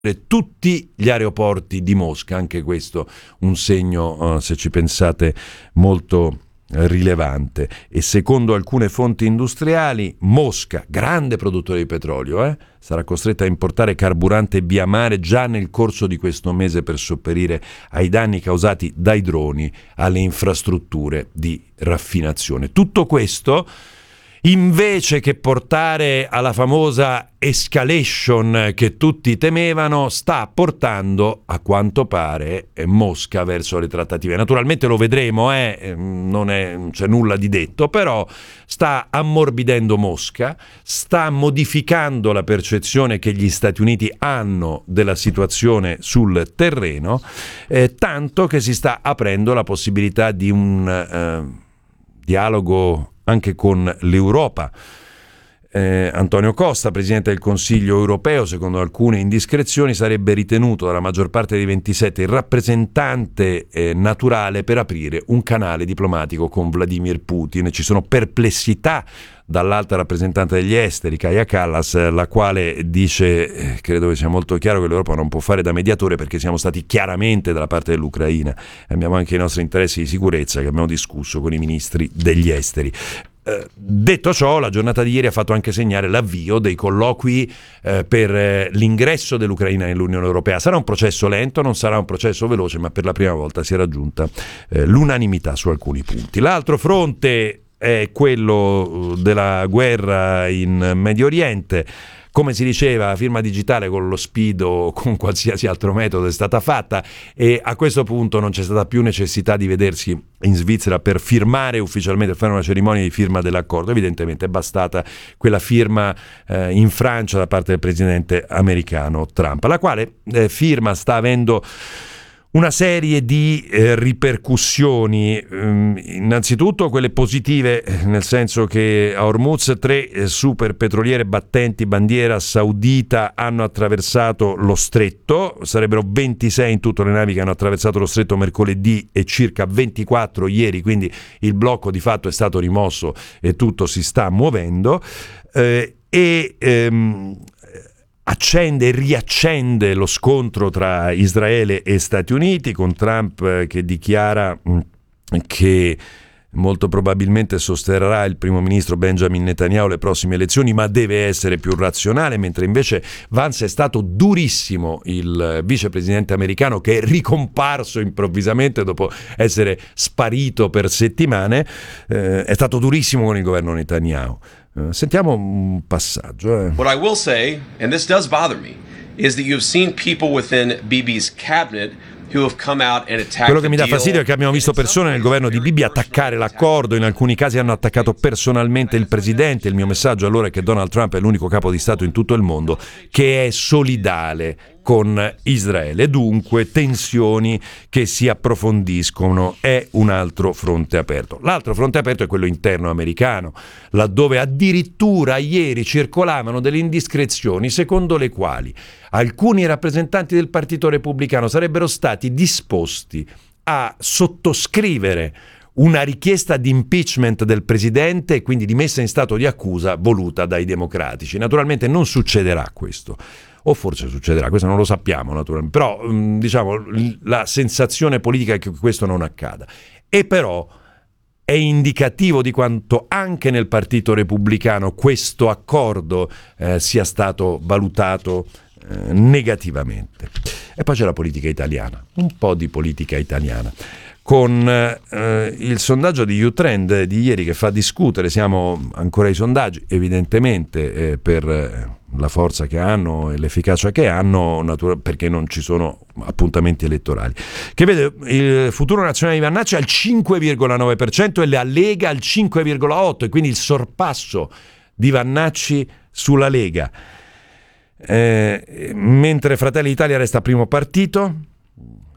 tutti gli aeroporti di Mosca, anche questo un segno, se ci pensate, molto rilevante. E secondo alcune fonti industriali, Mosca, grande produttore di petrolio, sarà costretta a importare carburante via mare già nel corso di questo mese per sopperire ai danni causati dai droni alle infrastrutture di raffinazione. Tutto questo, invece che portare alla famosa escalation che tutti temevano, sta portando, a quanto pare, Mosca verso le trattative. Naturalmente lo vedremo, non c'è nulla di detto, però sta ammorbidendo Mosca, sta modificando la percezione che gli Stati Uniti hanno della situazione sul terreno, tanto che si sta aprendo la possibilità di un dialogo anche con l'Europa. Antonio Costa, presidente del Consiglio europeo, secondo alcune indiscrezioni, sarebbe ritenuto dalla maggior parte dei 27 il rappresentante naturale per aprire un canale diplomatico con Vladimir Putin. Ci sono perplessità dall'alta rappresentante degli esteri, Kaja Kallas, la quale dice, credo che sia molto chiaro, che l'Europa non può fare da mediatore perché siamo stati chiaramente dalla parte dell'Ucraina. Abbiamo anche i nostri interessi di sicurezza che abbiamo discusso con i ministri degli esteri. Detto ciò, la giornata di ieri ha fatto anche segnare l'avvio dei colloqui per l'ingresso dell'Ucraina nell'Unione Europea. Sarà un processo lento, non sarà un processo veloce, ma per la prima volta si è raggiunta l'unanimità su alcuni punti. L'altro fronte è quello della guerra in Medio Oriente. Come si diceva, firma digitale con lo SPID o con qualsiasi altro metodo è stata fatta, e a questo punto non c'è stata più necessità di vedersi in Svizzera per firmare ufficialmente, per fare una cerimonia di firma dell'accordo. Evidentemente è bastata quella firma in Francia da parte del presidente americano Trump, la quale firma sta avendo una serie di ripercussioni, innanzitutto quelle positive, nel senso che a Hormuz 3 super petroliere battenti bandiera saudita hanno attraversato lo stretto. Sarebbero 26 in tutto le navi che hanno attraversato lo stretto mercoledì e circa 24 ieri, quindi il blocco di fatto è stato rimosso e tutto si sta muovendo. Accende e riaccende lo scontro tra Israele e Stati Uniti, con Trump che dichiara che molto probabilmente sosterrà il primo ministro Benjamin Netanyahu alle prossime elezioni, ma deve essere più razionale, mentre invece Vance è stato durissimo, il vicepresidente americano, che è ricomparso improvvisamente dopo essere sparito per settimane, è stato durissimo con il governo Netanyahu. Sentiamo un passaggio. What I will say, and this does bother me, is that you've seen people within Bibi's cabinet who have come out and attacked. Quello che mi dà fastidio è che abbiamo visto persone nel governo di Bibi attaccare l'accordo, in alcuni casi hanno attaccato personalmente il presidente. Il mio messaggio allora è che Donald Trump è l'unico capo di Stato in tutto il mondo che è solidale con Israele, dunque tensioni che si approfondiscono, è un altro fronte aperto. L'altro fronte aperto è quello interno americano, laddove addirittura ieri circolavano delle indiscrezioni secondo le quali alcuni rappresentanti del Partito Repubblicano sarebbero stati disposti a sottoscrivere una richiesta di impeachment del presidente e quindi di messa in stato di accusa voluta dai democratici. Naturalmente non succederà questo, o forse succederà, questo non lo sappiamo naturalmente, però diciamo la sensazione politica è che questo non accada. E però è indicativo di quanto anche nel Partito Repubblicano questo accordo sia stato valutato negativamente. E poi c'è la politica italiana, un po' di politica italiana, con il sondaggio di Youtrend di ieri che fa discutere. Siamo ancora ai sondaggi, evidentemente per la forza che hanno e l'efficacia che hanno, perché non ci sono appuntamenti elettorali, che vede il Futuro Nazionale di Vannacci al 5,9% e la Lega al 5,8%, e quindi il sorpasso di Vannacci sulla Lega, mentre Fratelli d'Italia resta primo partito.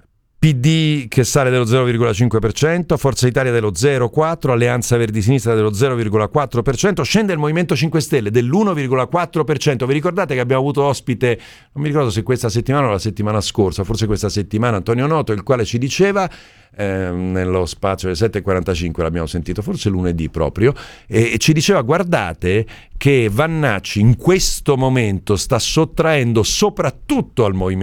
PD che sale dello 0,5%, Forza Italia dello 0,4%, Alleanza Verdi Sinistra dello 0,4%, scende il Movimento 5 Stelle dell'1,4%. Vi ricordate che abbiamo avuto ospite, non mi ricordo se questa settimana o la settimana scorsa, forse questa settimana, Antonio Noto, il quale ci diceva, nello spazio delle 7.45 l'abbiamo sentito, forse lunedì proprio, e ci diceva: guardate che Vannacci in questo momento sta sottraendo soprattutto al Movimento